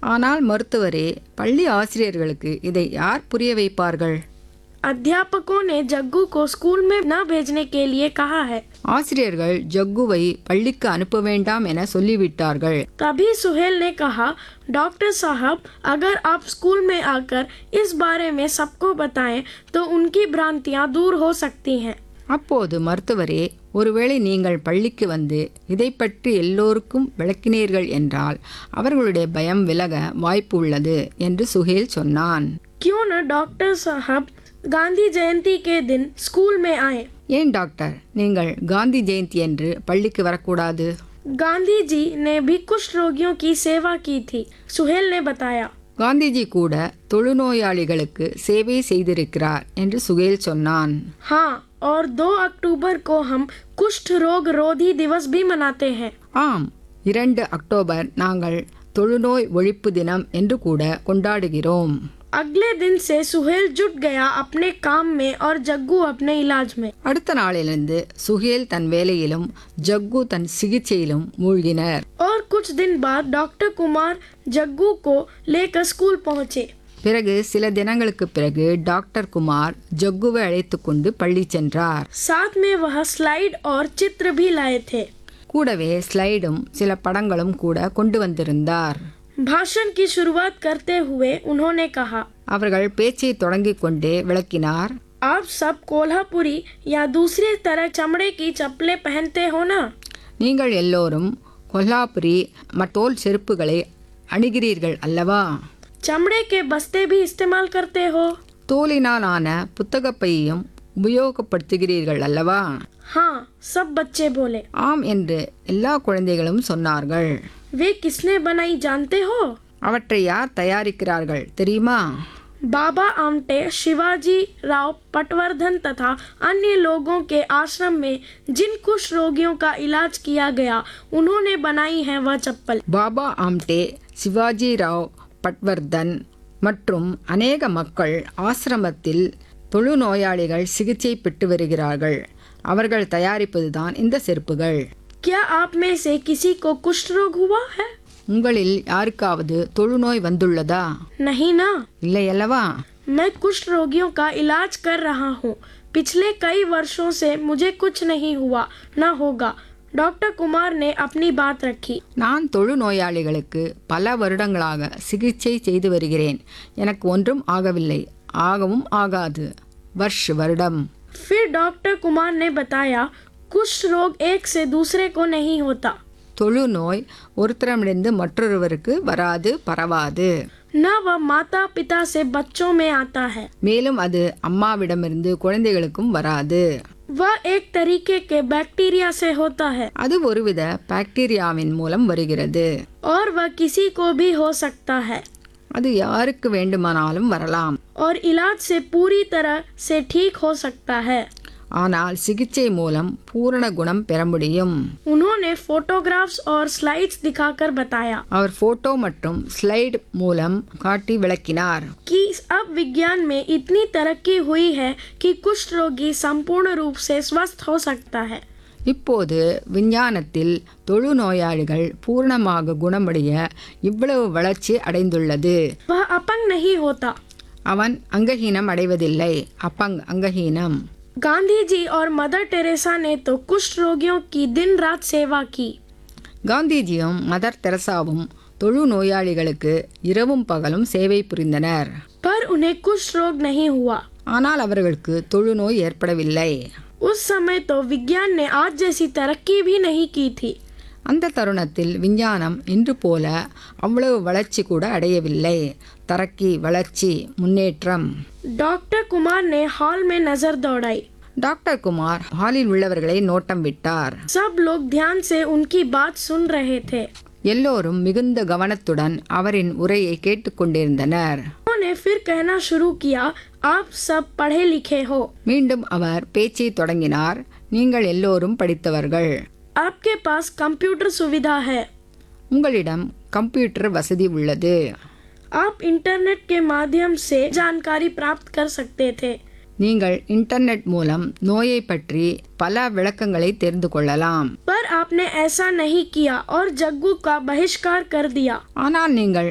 ஆனால் மருத்துவரே, பள்ளி ஆசிரியர்களுக்கு இதை யார் புரிய வைப்பார்கள்? अध्यापकों ने जग्गू को स्कूल में न भेजने के लिए कहा है। ஆசிரியர்கள் ஜக்குவை பள்ளிக்கு அனுப்ப வேண்டாம் என சொல்லிவிட்டார்கள். तभी सुहेल ने कहा, डॉक्टर साहब, अगर आप स्कूल में आकर इस बारे में सबको बताएं तो उनकी भ्रांतियां दूर हो सकती हैं। அப்போது மருத்துவரே, ஒருவேளை நீங்கள் பள்ளிக்கு வந்து இதை பற்றி எல்லோருக்கும் விளக்கினீர்கள் என்றால் அவர்களுடைய பயம் விலக வாய்ப்பு உள்ளது என்று சுஹேல் சொன்னான். क्यों न डॉक्टर साहब गांधी जयंती के दिन स्कूल में आए। ஏன் டாக்டர், நீங்கள் காந்தி ஜெயந்தி என்று பள்ளிக்கு வரக்கூடாது? गांधी जी ने भी कुष्ठ रोगियों की सेवा की थी, सुहेल ने बताया। காந்திஜி கூட தொழுநோயாளிகளுக்கு சேவை செய்திருக்கிறார் என்று சுஹேல் சொன்னான். हाँ, और 2 अक्टूबर को हम कुष्ठ रोग रोधी दिवस भी मनाते हैं। ஆம், 2 அக்டோபர் நாங்கள் தொழுநோய் ஒழிப்பு தினம் என்று கூட கொண்டாடுகிறோம். अगले दिन से सुहेल जुट गया अपने काम में और जग्गू अपने इलाज में। அடுத்த நாளிலிருந்து சுஹேல் தன் வேலையிலும் ஜக்கு தன் சிகிச்சையிலும் மூழ்கினர். और कुछ दिन बाद डॉक्टर कुमार जग्गू को लेकर स्कूल पहुंचे। பிறகு சில தினங்களுக்கு பிறகு டாக்டர் குமார் ஜக்குவை அழைத்து கொண்டு பள்ளி சென்றார். साथ में वह स्लाइड और चित्र भी लाए थे। கூடவே ஸ்லைடும் சில படங்களும் கூட கொண்டு வந்திருந்தார். भाषण की शुरुआत करते हुए उन्होंने कहा, அவர்கள் பேச்சை தொடங்கிக் கொண்டே விளக்கினார். आप सब कोल्हापुरी या दूसरी तरह चमड़े की चप्पलें पहनते हो ना। நீங்கள் எல்லோரும் கொல்ஹாபுரி தோல் செருப்புகளை அணிகிறீர்கள் அல்லவா? चमड़े के बस्ते भी इस्तेमाल करते हो। தோலினால் ஆன புத்தகப்பையும் உபயோகப்படுத்துகிறீர்கள் அல்லவா? हाँ, सब बच्चे बोले। ஆம் என்று எல்லா குழந்தைகளும் சொன்னார்கள். वे किसने बनाई जानते हो? அவற்றை யார் தயாரிக்கிறார்கள் தெரியுமா? बाबा आमटे, शिवाजी राव पटवर्धन तथा अन्य लोगों के आश्रम में जिन कुष्ठ रोगियों का इलाज किया गया, उन्होंने बनाई है वह चप्पल। பாபா ஆம்டே, சிவாஜி ராவ் பட்வர்தன் மற்றும் அநேக மக்கள் ஆசிரமத்தில் தொழுநோயாளிகள் சிகிச்சை பெற்று வருகிறார்கள். அவர்கள் தயாரிப்பதுதான் இந்த செருப்புகள். क्या आप में से किसी को कुष्ठ रोग हुआ है? உங்களில் யாருக்காவது தொழுநோய் வந்துள்ளதா? नहीं ना। இல்லை அல்லவா? मैं कुष्ठ रोगियों का इलाज कर रहा हूँ। पिछले कई वर्षों से मुझे कुछ नहीं हुआ, न होगा। डॉक्टर कुमार ने अपनी बात रखी। நான் தொழுநோயாளிகளுக்கு பல வருடங்களாக சிகிச்சை செய்து வருகிறேன். எனக்கு ஒன்றும் ஆகவில்லை, ஆகவும் ஆகாது. வருடம். फिर डॉक्टर कुमार ने बताया, कुष्ठ रोग एक से दूसरे को नहीं होता। தொழுநோய் ஒருத்தரிடமிருந்து மற்றொருவருக்கு வராது, பரவாது. न वह माता पिता से बच्चों में आता है। மேலும் அது அம்மாவிடமிருந்து குழந்தைகளுக்கும் வராது. वह एक तरीके के बैक्टीरिया से होता है அது ஒருவித பாக்டீரியாவின் மூலம் வருகிறது. और वह किसी को भी हो सकता है। அது யாருக்கு வேண்டுமானாலும் வரலாம். और इलाज से पूरी तरह से ठीक हो सकता है। ஆனால் சிகிச்சை மூலம் பூரண குணம் பெற முடியும். उन्होंने फोटोग्राफ्स और स्लाइड्स दिखाकर बताया அவர் போட்டோ மற்றும் ஸ்லைடு மூலம் காட்டி விளக்கினார். कि अब विज्ञान में इतनी तरक्की हुई है कि कुष्ठ रोगी संपूर्ण रूप से स्वस्थ हो सकता है। இப்போது விஞ்ஞானத்தில் தொழுநோயாளிகள் பூர்ணமாக குணமடைய இவ்வளவு வளர்ச்சி அடைந்துள்ளது. वह अपंग नहीं होता। அவன் அங்கஹீனம் அடைவதில்லை. அங்கஹீனம். गांधी जी और मदर टेरेसा ने तो कुष्ठ रोगियों की दिन रात सेवा की। காந்திஜியும் மதர் தெரசாவும் தொழுநோயாளிகளுக்கு இரவும் பகலும் சேவை புரிந்தனர். पर उन्हें कुष्ठ रोग नहीं हुआ। ஆனால் அவர்களுக்கு தொழுநோய் ஏற்படவில்லை. उस समय तो विज्ञान ने आज जैसी तरक्की भी नहीं की थी। அந்த தருணத்தில் விஞ்ஞானம் இன்று போல அவ்வளவு வளர்ச்சி கூட அடையவில்லை. தரக்கி, வளர்ச்சி, முன்னேற்றம். डॉक्टर कुमार ने हॉल में नजर दौड़ाई। டாக்டர் குமார் ஹாலில் உள்ளவர்களை நோட்டம் விட்டார். सब लोग ध्यान से उनकी बात सुन रहे थे। எல்லோரும் மிகுந்த கவனத்துடன் அவரின் உரையை கேட்டுக்கொண்டிருந்தனர். उन्होंने फिर कहना शुरू किया, आप सब पढ़े लिखे हो। மீண்டும் அவர் பேச்சை தொடங்கினார். நீங்கள் எல்லோரும் படித்தவர்கள். आपके पास कंप्यूटर सुविधा है। உங்களிடம் கம்ப்யூட்டர் வசதி உள்ளது. आप इंटरनेट के माध्यम से जानकारी प्राप्त कर सकते थे। நீங்கள் இன்டர்நெட் மூலம் நோயை பற்றி பல விளக்கங்களை தெரிந்து கொள்ளலாம். पर आपने ऐसा नहीं किया और जग्गू का बहिष्कार कर दिया। ஆனால் நீங்கள்